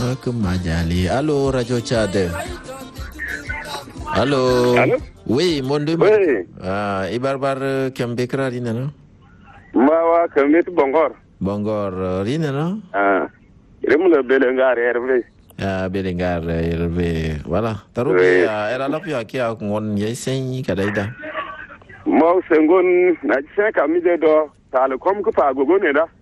Majali. Allô, Radio Tchad. Allô. Allô? Oui, mon Dieu. Oui. Ibarbar Kambekra Rina, non? Mawa Kambet Bongor. Bongor Rina, non? Remule Belengar Hervé. Belengar Hervé. Voilà. Tarubi, era lapia kia ngon yesen kadaida. Mau sengon na cheka mide do tale kom ko pa gogo ne da.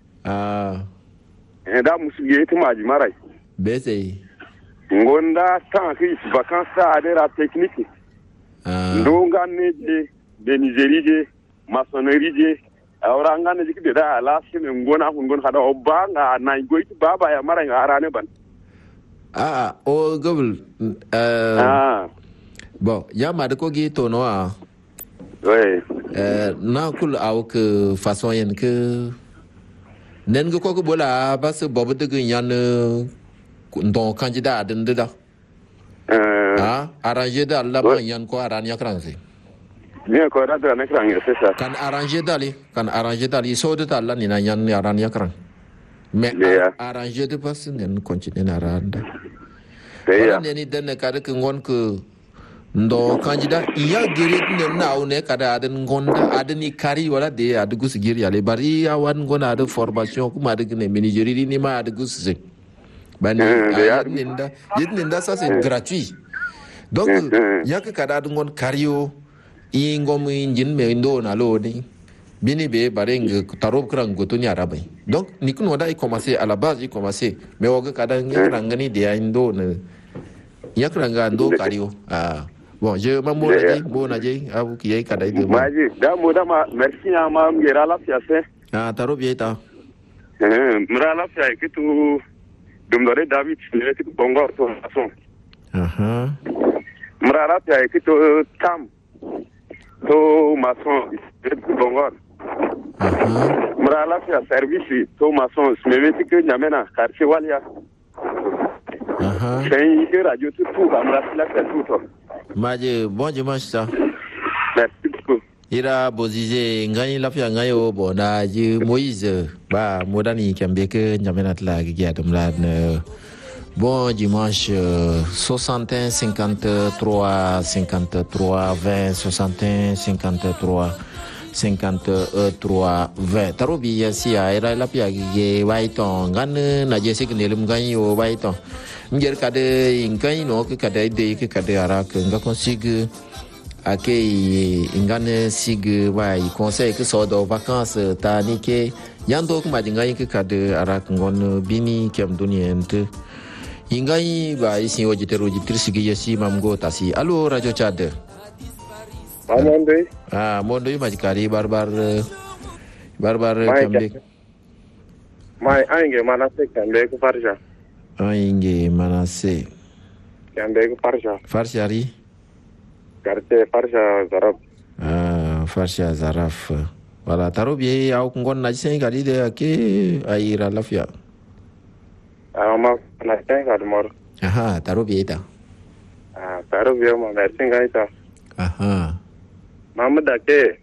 Da musuge ti maji marai. Bese. Ngonda tan ki vacances de la technique. Ndonga neje de Nigerije maçonnerie awra ngane jiki da ala shime ngona ngon hada obanga na goiti baba ya mara ngara ne ban. O gobel. Bon, ya ma de ko gi to no a. Oui. Na kul aw ke façon yen ke nen ko ko bola ba se bobu de yan don candidat de da. Arranger da la ban yan ko aran ya kranse. Bien ko da na kranse c'est ça. Kan arranger dali so de ta la ni na yan aran ya kran. Mais arranger de pas nen continue na randa. Wala ne ni den ka de ngon ko ndo candidat iya girit ne na ne kada aden ngonda adeni kari wala de adugus giri ale bari awan ngona de formation kuma de ne minijeri ni ma adugus se bani yitninda ça c'est gratuit donc yak kada ngon kario i ngom injin me ndo na lo ni bini be bareng tarob krang goto ni arabe donc ni kuno da i commencer à la base i commencer mais woga kada ngani de ndo ne yak ranga ndo kario bon, je m'amour naji abu kiye kada ide maji da mo da ma merci ama ngira la fiase taro bieta mra la fia kitu dum dore David ne kitu bongor to façon mra la fia kitu tam to maçon kitu bongor mra la fia service to maçon smeveti ke nyamena quartier walia c'est que radio tout amra la fia tout. Maje bon dimanche ça. Merci beaucoup. Ira bozize ngani lafia ngayo bona ji Moïse ba modani kambeke nyamenat la giatum la bon dimanche 61 53 53 20 61 53 53 20 tarobi yasi ira lapia ge waiton ngan na jese kenelum ganyo waiton mger kade ingai no ke kade de ke kade ara ke nga consigue akei ingane sig vai conseil que so do vacances ta ni ke yando kuma dingai ke kade ara ngon bini kem duniente ingai ba isi ojiteru jitrisi yasi mamgo tasi allo radio Tchad Amonde mondo majikari barbar kembe mai ainge manase kembe ku farja ainge manase kembe ku farja ri carte farja zaraf farja zaraf wala tarobi au ngon na sen gadi de ke aira lafia ma na sen gadi mor tarobi ita tarobi ma na sen gadi ta Mama dake.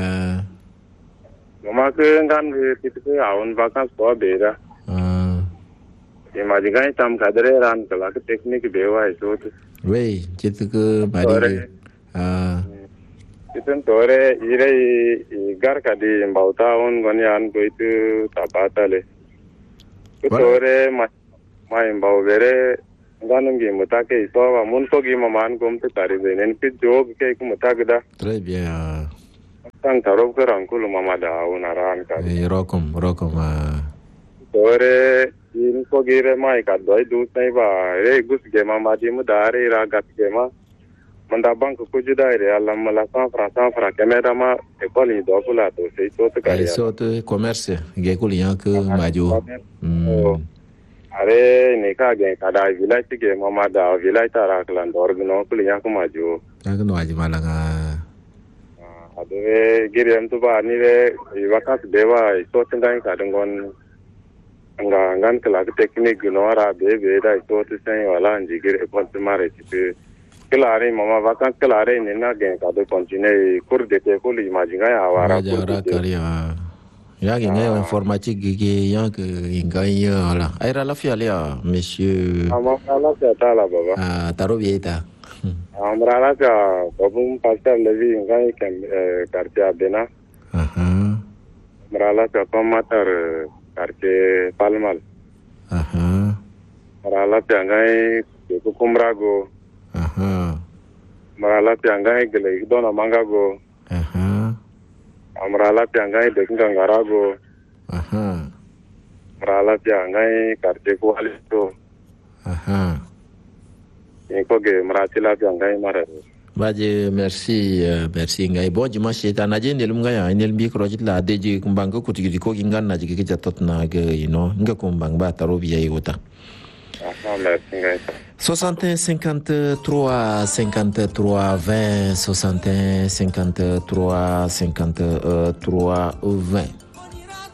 Mama ke ngan ke tipe aun vacances ko beda. Ima digai tam kadre ran kala ke teknik bewa iso. We, chitu ke bari. Itu tore ire gar kadi mbauta on gonian ko itu tapata le. Tore mai mbau bere nganum gi mutake iso wa mun ko gi maman gom te tari benen pit jog ke ku mutagda. Très bien. Sang tarob ke rangkul mama da unaran ka. Rokom. Tore in ko gire mai ka doi du sai ba re gus ge mama di mu dare ra gat ge ma manda bank ku juda re alla mala san fra kamera ma e ko ni do kula to sei to te kariya. So te commerce ge ko lian ke majo. Are ne ka ge kada village ge mama da village tara klan dor no kuliya ko majo ta no aji malanga ade giriam to ba ni re vakas dewa so tingai ka dangon ngan kala technique no ara be da so te sai wala nji gire ko mare ti kelare mama vakas kelare ne na ge ka de continue kur de te ko li majinga ya wara kariya Ya qui est informatique qui yang que ingai là. Aira la fialia monsieur. Amrala ta la baba. Ah taro bieta. Amrala ta babum pasal levi ngai kem quartier Bena. Amrala ta tomatar quartier Palmal. Amrala ta ngai Kumrago. Amrala ta ngai gele dona mangago. Amrala ta ngai de ngarago. Amrala ta ngai quartier Kualito. Inkoge maratila ta ngai mara. Baje merci merci ngai bon dimanche ta na je nelum ngai nel bi krojit la deji kumbanga kutigi ko gingan na jigi jatot na ge nga kumbang ba taro biya yota 61 53 53 20 61 53 53 20